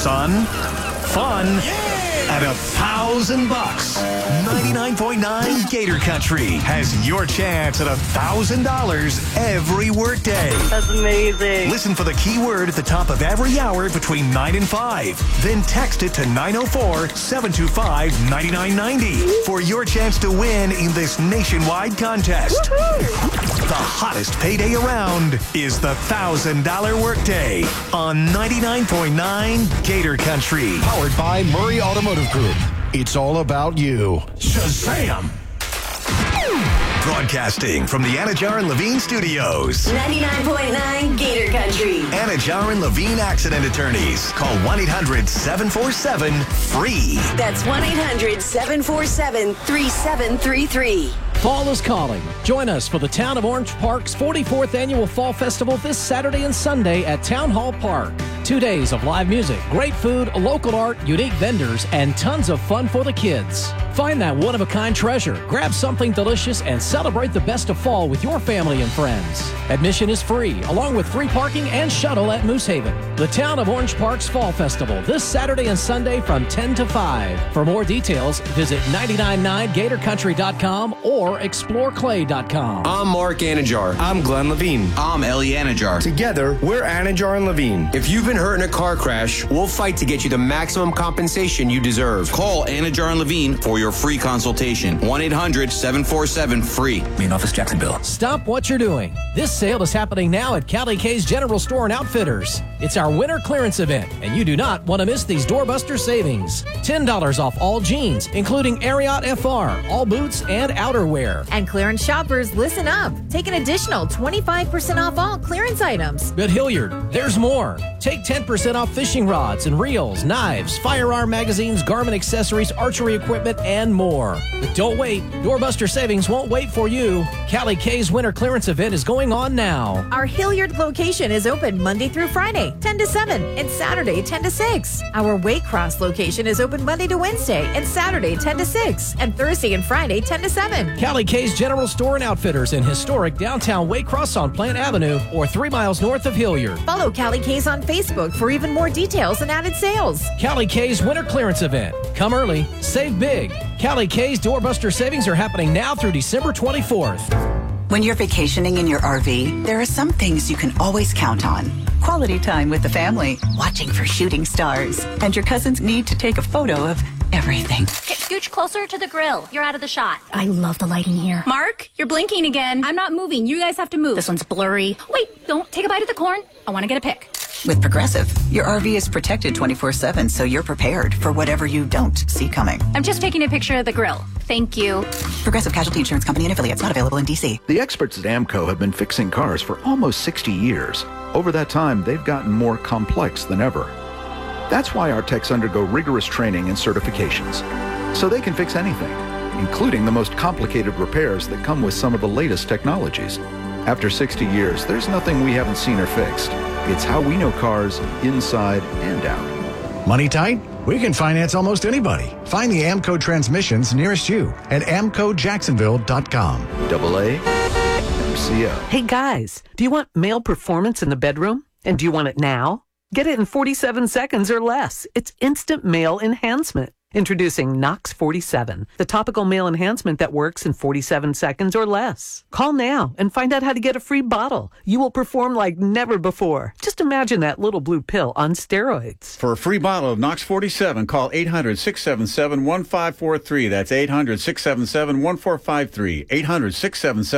son, fun, and $1,000. 99.9 Gator Country has your chance at $1,000 every workday. That's amazing. Listen for the keyword at the top of every hour between 9 and 5. Then text it to 904-725-9990 for your chance to win in this nationwide contest. Woo-hoo! The hottest payday around is the $1,000 workday on 99.9 Gator Country. Powered by Murray Automotive Group. It's all about you. Shazam! Broadcasting from the Anajar and Levine Studios. 99.9 Gator Country. Anajar and Levine Accident Attorneys. Call 1-800-747-FREE. That's 1-800-747-3733. Fall is calling. Join us for the Town of Orange Park's 44th Annual Fall Festival this Saturday and Sunday at Town Hall Park. 2 days of live music, great food, local art, unique vendors, and tons of fun for the kids. Find that one-of-a-kind treasure, grab something delicious, and celebrate the best of fall with your family and friends. Admission is free, along with free parking and shuttle at Moose Haven. The Town of Orange Park's Fall Festival this Saturday and Sunday from 10 to 5. For more details, visit 999gatorcountry.com or exploreclay.com. I'm Mark Anajar. I'm Glenn Levine. I'm Ellie Anajar. Together, we're Anajar and Levine. If you've been hurt in a car crash, we'll fight to get you the maximum compensation you deserve. Call Anajar and Levine for your free consultation. 1-800-747-FREE. Main office, Jacksonville. Stop what you're doing. This sale is happening now at Callie K's General Store and Outfitters. It's our winter clearance event, and you do not want to miss these doorbuster savings. $10 off all jeans, including Ariat FR, all boots, and outerwear. And clearance shoppers, listen up. Take an additional 25% off all clearance items. But Hilliard, there's more. Take 10% off fishing rods and reels, knives, firearm magazines, garment accessories, archery equipment, and more. But don't wait. Doorbuster savings won't wait for you. Callie K's winter clearance event is going on now. Our Hilliard location is open Monday through Friday, 10 to 7, and Saturday, 10 to 6. Our Waycross location is open Monday to Wednesday and Saturday, 10 to 6, and Thursday and Friday, 10 to 7. Callie K's General Store and Outfitters in historic downtown Waycross on Plant Avenue or 3 miles north of Hilliard. Follow Callie K's on Facebook for even more details and added sales. Callie K's winter clearance event. Come early, save big. Callie K's doorbuster savings are happening now through December 24th. When you're vacationing in your RV, there are some things you can always count on. Quality time with the family, watching for shooting stars, and your cousin's need to take a photo of everything. Scooch closer to the grill. You're out of the shot. I love the lighting here. Mark, you're blinking again. I'm not moving. You guys have to move. This one's blurry. Wait, don't take a bite of the corn. I want to get a pic. With Progressive, your RV is protected 24/7, so you're prepared for whatever you don't see coming. I'm just taking a picture of the grill. Thank you. Progressive Casualty Insurance Company and affiliates, not available in D.C. The experts at AMCO have been fixing cars for almost 60 years. Over that time, they've gotten more complex than ever. That's why our techs undergo rigorous training and certifications, so they can fix anything, including the most complicated repairs that come with some of the latest technologies. After 60 years, there's nothing we haven't seen or fixed. It's how we know cars inside and out. Money tight? We can finance almost anybody. Find the AMCO transmissions nearest you at amcojacksonville.com. AA MCO. Hey guys, do you want male performance in the bedroom? And do you want it now? Get it in 47 seconds or less. It's instant male enhancement. Introducing Nox 47, the topical male enhancement that works in 47 seconds or less. Call now and find out how to get a free bottle. You will perform like never before. Just imagine that little blue pill on steroids. For a free bottle of Nox 47, call 800-677-1543. That's 800-677-1453. 800-677